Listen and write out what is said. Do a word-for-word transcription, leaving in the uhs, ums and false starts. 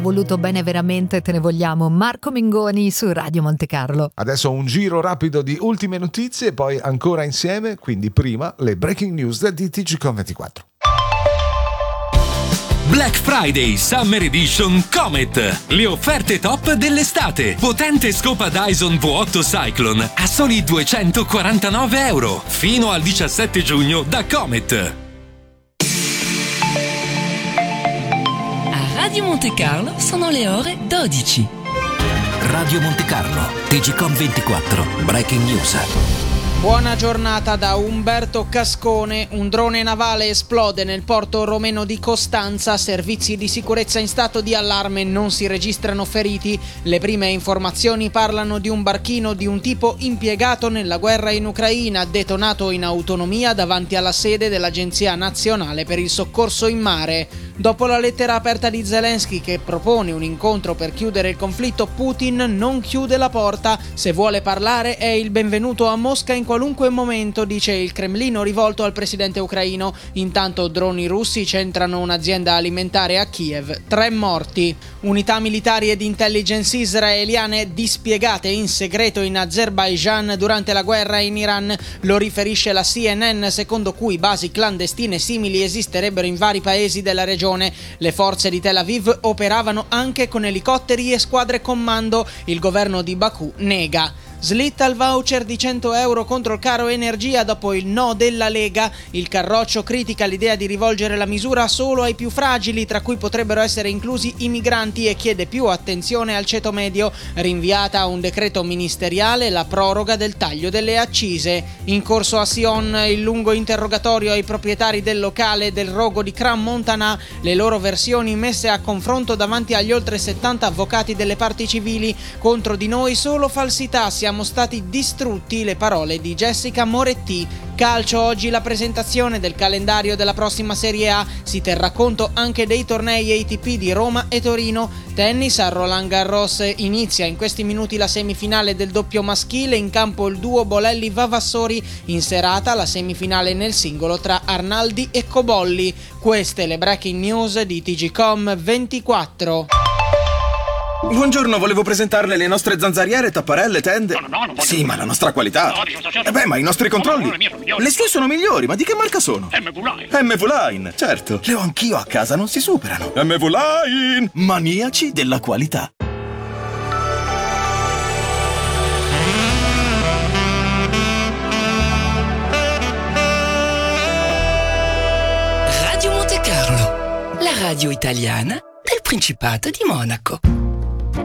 Voluto bene veramente, te ne vogliamo. Marco Mengoni su Radio Monte Carlo. Adesso un giro rapido di ultime notizie e poi ancora insieme, quindi prima le breaking news di T G Com ventiquattro. Black Friday Summer Edition Comet. Le offerte top dell'estate. Potente scopa Dyson V otto Cyclone a soli duecentoquarantanove euro. Fino al diciassette giugno da Comet. Radio Monte Carlo sono le ore dodici. Radio Monte Carlo, T G Com ventiquattro, Breaking News. Buona giornata da Umberto Cascone. Un drone navale esplode nel porto romeno di Costanza. Servizi di sicurezza in stato di allarme, non si registrano feriti. Le prime informazioni parlano di un barchino di un tipo impiegato nella guerra in Ucraina, detonato in autonomia davanti alla sede dell'Agenzia Nazionale per il Soccorso in Mare. Dopo la lettera aperta di Zelensky che propone un incontro per chiudere il conflitto, Putin non chiude la porta. Se vuole parlare è il benvenuto a Mosca in qualunque momento, dice il Cremlino rivolto al presidente ucraino. Intanto droni russi centrano un'azienda alimentare a Kiev. Tre morti. Unità militari ed intelligence israeliane dispiegate in segreto in Azerbaijan durante la guerra in Iran. Lo riferisce la C N N, secondo cui basi clandestine simili esisterebbero in vari paesi della regione. Le forze di Tel Aviv operavano anche con elicotteri e squadre comando. Il governo di Baku nega. Slitta il voucher di cento euro contro il caro energia dopo il no della Lega. Il Carroccio critica l'idea di rivolgere la misura solo ai più fragili, tra cui potrebbero essere inclusi i migranti, e chiede più attenzione al ceto medio. Rinviata a un decreto ministeriale la proroga del taglio delle accise. In corso a Sion il lungo interrogatorio ai proprietari del locale del rogo di Cran Montana. Le loro versioni messe a confronto davanti agli oltre settanta avvocati delle parti civili. Contro di noi solo falsità, siamo Siamo stati distrutti, le parole di Jessica Moretti. Calcio, oggi la presentazione del calendario della prossima Serie A. Si terrà conto anche dei tornei A T P di Roma e Torino. Tennis, a Roland Garros inizia in questi minuti la semifinale del doppio maschile, in campo il duo Bolelli-Vavassori, in serata la semifinale nel singolo tra Arnaldi e Cobolli. Queste le breaking news di T G Com ventiquattro. Buongiorno, volevo presentarle le nostre zanzariere, tapparelle, tende. No, no, no, non voglio. Sì, ma la nostra qualità. No, dico, certo. Eh beh, ma i nostri controlli. No, no, le mie sono migliori. Le sue sono migliori, ma di che marca sono? M V Line. M V Line, certo. Le ho anch'io a casa, non si superano. M V Line, maniaci della qualità. Radio Monte Carlo, la radio italiana del Principato di Monaco.